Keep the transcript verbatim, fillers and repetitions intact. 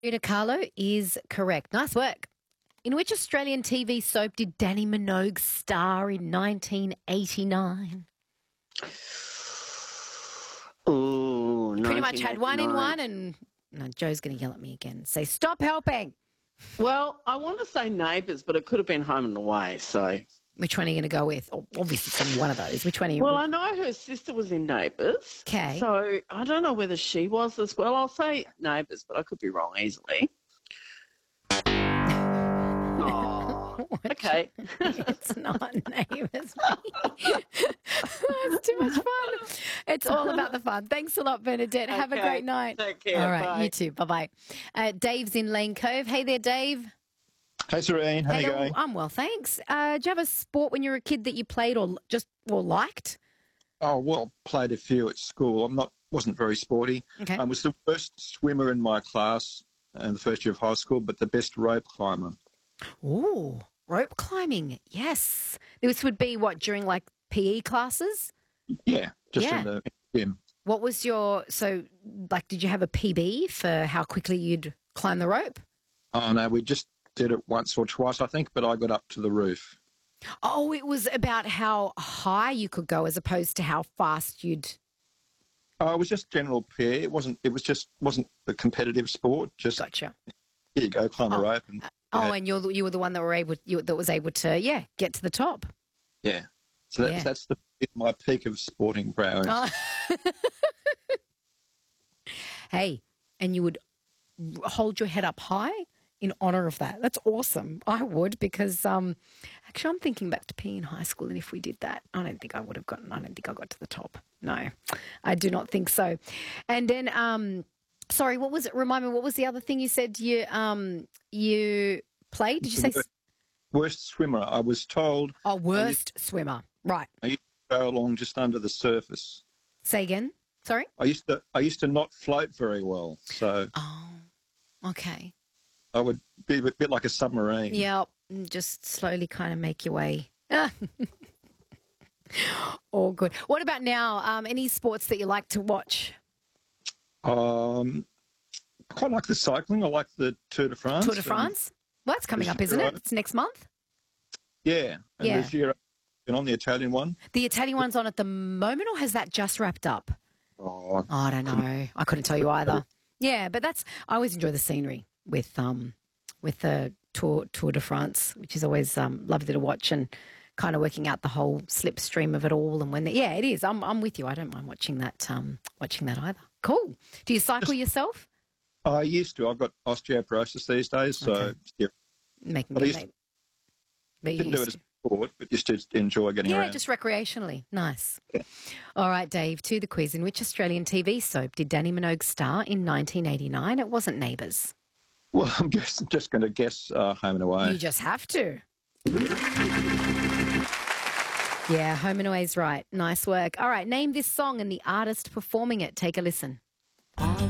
Frida Kahlo is correct. Nice work. In which Australian T V soap did Danny Minogue star in nineteen eighty-nine? Oh, Pretty much had one in one, and no, Joe's going to yell at me again. Say, stop helping. Well, I want to say Neighbours, but it could have been Home and Away, so... Which one are you going to go with? Oh, obviously, it's going to be one of those. Which one are you... Well, I know her sister was in Neighbours. Okay. So I don't know whether she was as well. I'll say Neighbours, but I could be wrong easily. Oh, okay. It's not Neighbours. It's too much fun. It's all about the fun. Thanks a lot, Bernadette. Okay. Have a great night. Take care. All right, Bye. you too. Bye-bye. Uh, Dave's in Lane Cove. Hey there, Dave. Hey, Serene. How you Hello. going? I'm well, thanks. Uh, do you have a sport when you were a kid that you played or just or liked? Oh, well, played a few at school. I'm not, wasn't very sporty. Okay. I was the worst swimmer in my class in the first year of high school, but the best rope climber. Ooh, rope climbing. Yes. This would be what, during like P E classes? Yeah, just Yeah. in the gym. What was your, so like, did you have a P B for how quickly you'd climb the rope? Oh, no, we just did it once or twice, I think, but I got up to the roof. Oh, it was about how high you could go as opposed to how fast you'd. Oh, it was just general P E. It wasn't, it was just, wasn't a competitive sport. Just, Gotcha. here you go, climb Oh. a rope. And, Oh, yeah, and you're the- you were the one that were able you, that was able to yeah get to the top. yeah. So that's, Yeah. that's the my peak of sporting prowess. Oh. Hey, and you would hold your head up high in honor of that. That's awesome. I would because um, actually I'm thinking back to P E in high school, and if we did that, I don't think I would have gotten. I don't think I got to the top. No, I do not think so. And then um. Sorry, what was it? Remind me, what was the other thing you said you um you played? Did you say? Worst swimmer. I was told Oh, worst swimmer. Right. I used to go along just under the surface. Say again. Sorry. I used to I used to not float very well, so Oh, okay. I would be a bit like a submarine. Yeah, just slowly kind of make your way. All good. What about now? Um, any sports that you like to watch? Um, I quite like the cycling. I like the Tour de France. Tour de and- France? Well, that's coming This up, isn't year, it? It's next month. yeah, and Yeah. this year been on the Italian one. The Italian one's on at the moment, or has that just wrapped up? Oh, Oh, I don't know. I couldn't tell you either. Yeah, but that's I always enjoy the scenery with um with the Tour Tour de France, which is always um lovely to watch and kind of working out the whole slipstream of it all. And when the, yeah, it is. I'm I'm with you. I don't mind watching that um watching that either. Cool. Do you cycle yourself? I used to. I've got osteoporosis these days, so Okay. yeah, Making But I it used- mate. But you didn't do used it as to. a sport, but just to enjoy getting Yeah, around. just recreationally. Nice. All right, Dave, to the quiz. In which Australian T V soap did Danny Minogue star in nineteen eighty-nine? It wasn't Neighbours. Well, I'm just just going to guess uh, Home and Away. You just have to. Yeah, Home and Away's right. Nice work. All right, name this song and the artist performing it. Take a listen. I